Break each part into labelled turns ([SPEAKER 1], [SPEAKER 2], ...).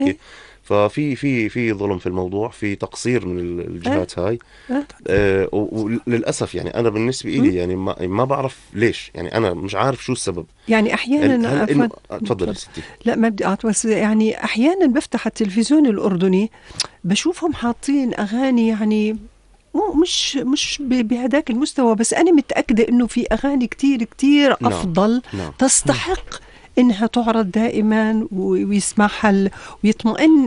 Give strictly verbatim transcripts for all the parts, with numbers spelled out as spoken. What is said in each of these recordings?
[SPEAKER 1] إيه؟ ففي في في ظلم في الموضوع، في تقصير من الجهات
[SPEAKER 2] أه؟
[SPEAKER 1] هاي.
[SPEAKER 2] أه؟
[SPEAKER 1] أه وللاسف يعني انا بالنسبه لي يعني ما, ما بعرف ليش، يعني انا مش عارف شو السبب.
[SPEAKER 2] يعني
[SPEAKER 1] هل,
[SPEAKER 2] احيانا
[SPEAKER 1] هل
[SPEAKER 2] عفوا
[SPEAKER 1] انه تفضل ستي.
[SPEAKER 2] لا ما بدي اعطي، بس يعني احيانا بفتح التلفزيون الاردني بشوفهم حاطين اغاني يعني مو مش مش بهداك المستوى، بس انا متاكده انه في اغاني كتير كتير
[SPEAKER 1] نعم
[SPEAKER 2] افضل
[SPEAKER 1] نعم
[SPEAKER 2] تستحق انها تعرض دائما ويسمعها ويطمئن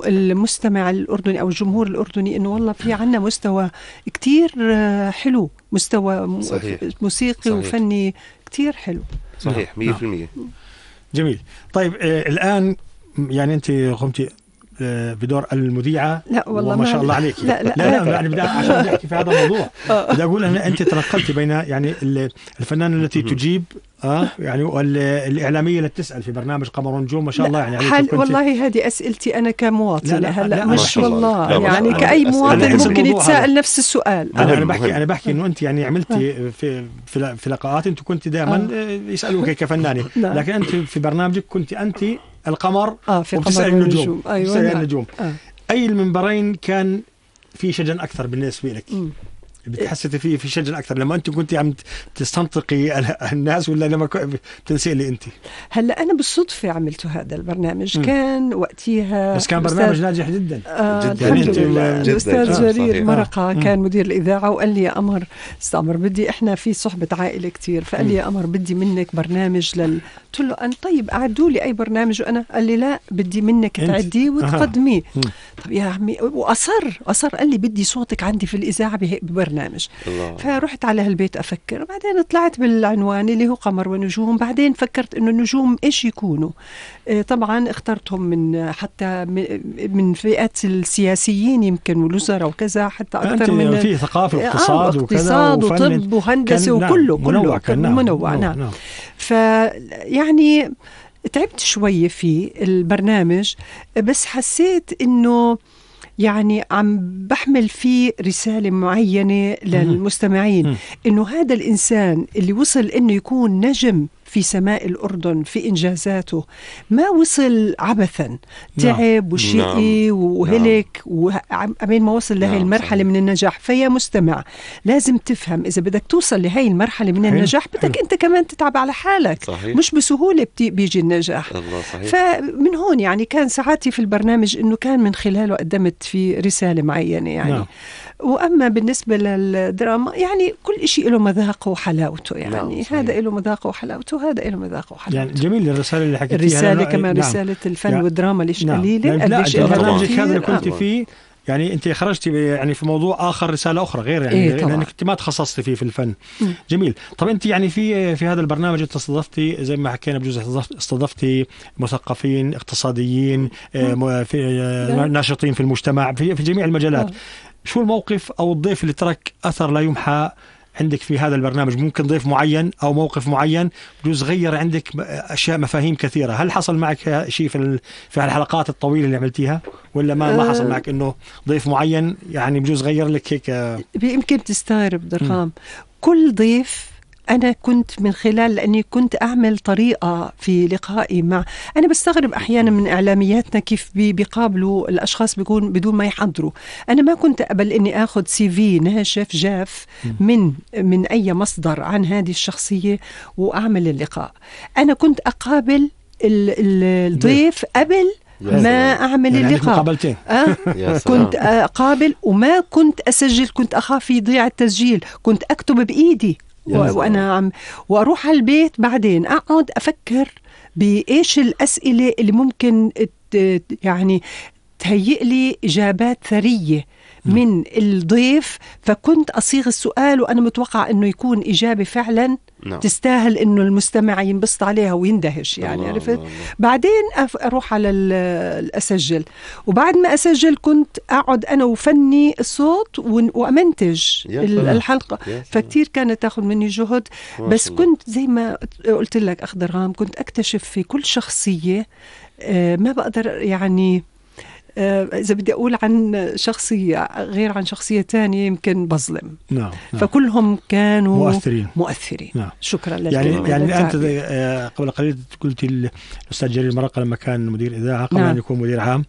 [SPEAKER 2] المستمع الاردني او الجمهور الاردني انه والله في عنا مستوى كتير حلو، مستوى
[SPEAKER 1] صحيح
[SPEAKER 2] موسيقي
[SPEAKER 1] صحيح
[SPEAKER 2] وفني كتير حلو.
[SPEAKER 1] صحيح مية في المية.
[SPEAKER 3] جميل. طيب آه الآن يعني أنت قمتي بدور المذيعة.
[SPEAKER 2] لا والله
[SPEAKER 3] ما شاء الله عليك.
[SPEAKER 2] لا لا,
[SPEAKER 3] لا, لا يعني بدي عشان بدي احكي في هذا الموضوع بدي اقول ان انت تنقلتي بين يعني الفنانة التي تجيب اه يعني والاعلاميه اللي تسال في برنامج قمر ونجوم ما شاء الله يعني
[SPEAKER 2] عليك. والله هذه اسئلتي انا كمواطنه هلا مش
[SPEAKER 1] لا
[SPEAKER 2] والله
[SPEAKER 1] لا
[SPEAKER 2] يعني كاي مواطن ممكن يتساءل نفس السؤال.
[SPEAKER 3] انا انا بحكي انا بحكي انه انت يعني عملتي في في, في لقاءات انت كنت دائما يسالوك كفنانه، لكن انت في برنامجك كنت انت القمر
[SPEAKER 2] اه في
[SPEAKER 3] قمر النجوم.
[SPEAKER 2] ايوه
[SPEAKER 3] نعم. النجوم آه. اي المنبرين كان في شجن اكثر بالنسبه لك؟ م. بتحسيتي فيه في شجن اكثر لما انت كنت عم تستنطقي الناس ولا لما بتنسالي انت؟
[SPEAKER 2] هلا انا بالصدفه عملت هذا البرنامج م. كان وقتها
[SPEAKER 3] بس كان برنامج ناجح جدا
[SPEAKER 2] آه جدا الحمد لله. الاستاذ آه جرير مرقه آه. كان مدير الاذاعه وقال لي يا قمر استعمر بدي احنا في صحبه عائله كتير، فقال لي يا قمر بدي منك برنامج لل قلت له أنا طيب أعدوا لي أي برنامج، وأنا قال لي لا بدي منك تعديه وتقدميه. طب يا عمي وأصر أصر قال لي بدي صوتك عندي في الإذاعة ببرنامج. فرحت على هالبيت أفكر، بعدين طلعت بالعنوان اللي هو قمر ونجوم. بعدين فكرت إنه النجوم إيش يكونوا. طبعا اخترتهم من حتى من فئات السياسيين يمكن والوزراء وكذا، حتى أكثر من
[SPEAKER 3] في ثقافة واقتصاد
[SPEAKER 2] آه واقتصاد وطب وهندسة وكله
[SPEAKER 3] منوع
[SPEAKER 2] كله منوع, منوع نعم, نعم. ف يعني تعبت شوية في البرنامج، بس حسيت إنه يعني عم بحمل فيه رسالة معينة للمستمعين، إنه هذا الإنسان اللي وصل إنه يكون نجم في سماء الأردن في إنجازاته ما وصل عبثا، تعب وشقي وهلك وعمين ما وصل لهي المرحلة من النجاح. فيا مستمع لازم تفهم إذا بدك توصل لهي المرحلة من النجاح بدك أنت كمان تتعب على حالك. صحيح. مش بسهولة بيجي النجاح. فمن هون يعني كان ساعاتي في البرنامج إنه كان من خلاله قدمت في رسالة معينة يعني. نعم. وأما بالنسبة للدراما يعني كل شيء له مذاقه وحلاوته يعني. نعم. هذا له مذاقه وحلاوته وهذا له مذاقه وحلاوته.
[SPEAKER 3] يعني جميل الرسالة اللي حكيتيها.
[SPEAKER 2] الرسالة كمان نعم. رسالة الفن يعني والدراما ليش
[SPEAKER 3] نعم.
[SPEAKER 2] قليلة.
[SPEAKER 3] يعني لا برنامجك هذا اللي كنت فيه يعني أنت خرجتي يعني في موضوع آخر رسالة أخرى غير يعني إيه لأنك أنت ما تخصصتي فيه في الفن. م. جميل. طب أنت يعني في في هذا البرنامج أنت استضفتي زي ما حكينا بجوز استضفتي مثقفين اقتصاديين م. في ناشطين في المجتمع في في جميع المجالات. م. شو الموقف أو الضيف اللي ترك أثر لا يمحى عندك في هذا البرنامج؟ ممكن ضيف معين أو موقف معين بجوز غير عندك أشياء مفاهيم كثيرة. هل حصل معك شيء في في الحلقات الطويلة اللي عملتيها ولا ما ما حصل معك إنه ضيف معين يعني بجوز غير لك هيك؟
[SPEAKER 2] يمكن تستغرب درهام، كل ضيف أنا كنت من خلال لأني كنت أعمل طريقة في لقائي مع أنا بستغرب أحيانا من إعلامياتنا كيف بيقابلوا الأشخاص بيكون بدون ما يحضروا. أنا ما كنت أقبل إني أخذ سي في ناشف جاف من من أي مصدر عن هذه الشخصية وأعمل اللقاء. أنا كنت أقابل الضيف قبل ما أعمل
[SPEAKER 3] يعني
[SPEAKER 2] اللقاء. أه؟ كنت أقابل وما كنت أسجل، كنت أخاف يضيع التسجيل، كنت أكتب بإيدي وأنا عم وأروح على البيت بعدين أقعد أفكر بإيش الأسئلة اللي ممكن يعني تهيئ لي إجابات ثرية من الضيف. فكنت أصيغ السؤال وأنا متوقع أنه يكون إجابة فعلا نعم. تستاهل أنه المستمع ينبسط عليها ويندهش يعني. عرفت؟ بعدين أروح على الأسجل، وبعد ما أسجل كنت أقعد أنا وفني الصوت وأمنتج الحلقة. فكتير كانت تأخذ مني جهد، بس كنت زي ما قلت لك أخ درهام كنت أكتشف في كل شخصية ما بقدر يعني إذا بدي أقول عن شخصية غير عن شخصية تانية يمكن بظلم.
[SPEAKER 3] نعم. نعم.
[SPEAKER 2] فكلهم كانوا
[SPEAKER 3] مؤثرين
[SPEAKER 2] مؤثرين.
[SPEAKER 3] نعم.
[SPEAKER 2] شكرا لك.
[SPEAKER 3] يعني يعني أنت قبل قليل قلت الأستاذ جرير مرقة لما كان مدير إذاعة قبل نعم. أن يكون مدير عام